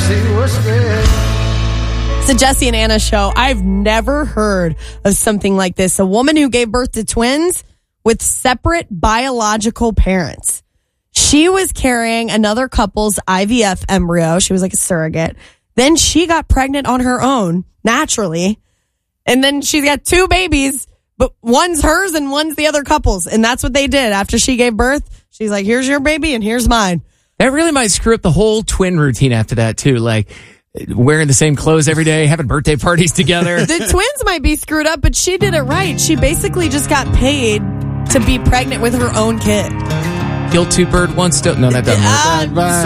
It's the Jesse and Anna show. I've never heard of something like this. A woman who gave birth to twins with separate biological parents. She was carrying another couple's IVF embryo. She was like a surrogate. Then she got pregnant on her own, naturally. And then she's got two babies, but one's hers and one's the other couple's. And that's what they did. After she gave birth, she's like, here's your baby and here's mine. That really might screw up the whole twin routine after that, too. Like, wearing the same clothes every day, having birthday parties together. The twins might be screwed up, but she did it right. She basically just got paid to be pregnant with her own kid. Kill two birds, one stone. No, that doesn't work.